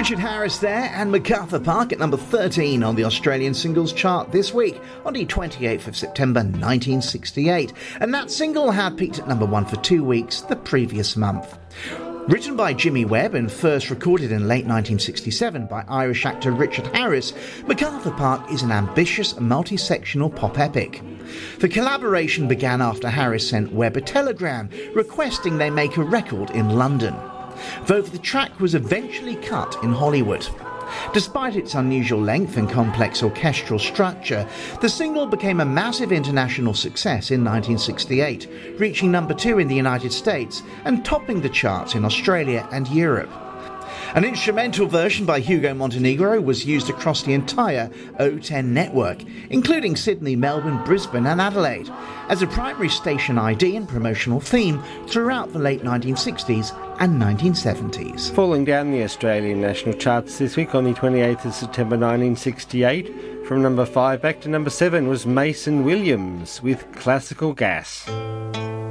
Richard Harris there, and MacArthur Park at number 13 on the Australian singles chart this week, on the 28th of September 1968. And that single had peaked at number 1 for 2 weeks the previous month. Written by Jimmy Webb and first recorded in late 1967 by Irish actor Richard Harris, MacArthur Park is an ambitious multi-sectional pop epic. The collaboration began after Harris sent Webb a telegram requesting they make a record in London, though the track was eventually cut in Hollywood. Despite its unusual length and complex orchestral structure, the single became a massive international success in 1968, reaching number 2 in the United States and topping the charts in Australia and Europe. An instrumental version by Hugo Montenegro was used across the entire O10 network, including Sydney, Melbourne, Brisbane and Adelaide, as a primary station ID and promotional theme throughout the late 1960s and 1970s. Falling down the Australian national charts this week on the 28th of September 1968, from number 5 back to number 7 was Mason Williams with Classical Gas.